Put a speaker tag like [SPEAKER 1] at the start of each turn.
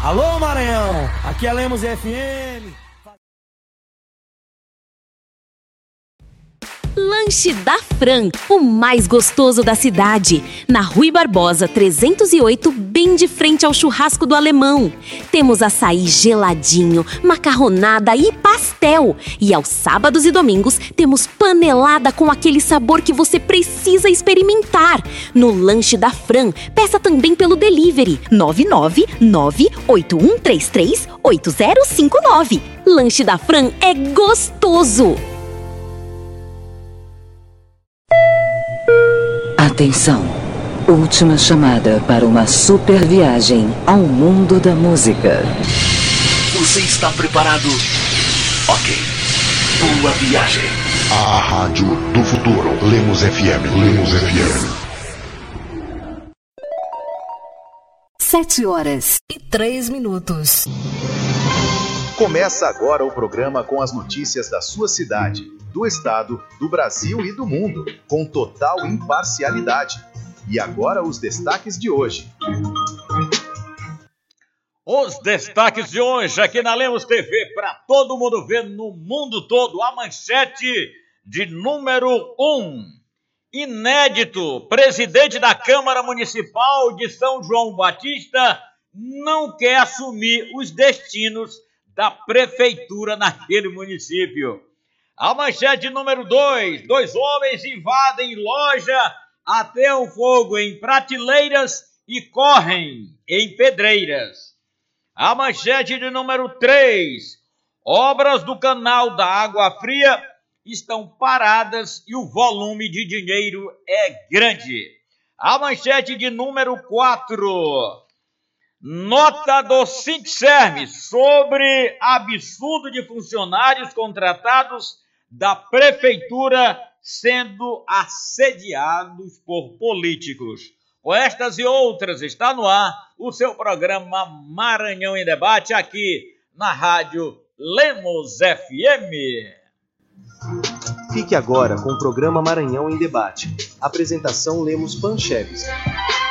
[SPEAKER 1] Alô, Maranhão, aqui é Lemos FM.
[SPEAKER 2] Lanche da Fran, o mais gostoso da cidade. Na Rui Barbosa 308, bem de frente ao churrasco do Alemão. Temos açaí geladinho, macarronada e pastel. E aos sábados e domingos temos panelada com aquele sabor que você precisa experimentar. No Lanche da Fran, peça também pelo delivery 99981338059. Lanche da Fran é gostoso!
[SPEAKER 3] Atenção! Última chamada para uma super viagem ao mundo da música.
[SPEAKER 4] Você está preparado? Ok. Boa viagem.
[SPEAKER 5] A rádio do futuro. Lemos FM. Lemos FM.
[SPEAKER 6] 7h03.
[SPEAKER 7] Começa agora o programa com as notícias da sua cidade, do estado, do Brasil e do mundo, com total imparcialidade. E agora os destaques de hoje.
[SPEAKER 8] Os destaques de hoje aqui na Lemos TV, para todo mundo ver no mundo todo, a manchete de número 1. Inédito, presidente da Câmara Municipal de São João Batista não quer assumir os destinos da prefeitura naquele município. A manchete número 2. 2 homens invadem loja, ateam fogo em prateleiras e correm em pedreiras. A manchete de número 3. Obras do canal da Água Fria estão paradas e o volume de dinheiro é grande. A manchete de número 4. Nota do Sintserm sobre absurdo de funcionários contratados da prefeitura sendo assediados por políticos. Com estas e outras, está no ar o seu programa Maranhão em Debate, aqui na Rádio Lemos FM.
[SPEAKER 9] Fique agora com o programa Maranhão em Debate. Apresentação Lemos Pancheves.